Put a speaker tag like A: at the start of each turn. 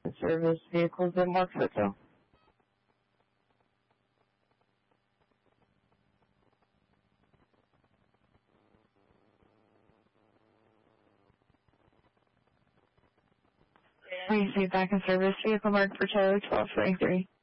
A: service vehicles at Mark's Hotel. Please be back in service. Vehicle marked for Charlie 1223.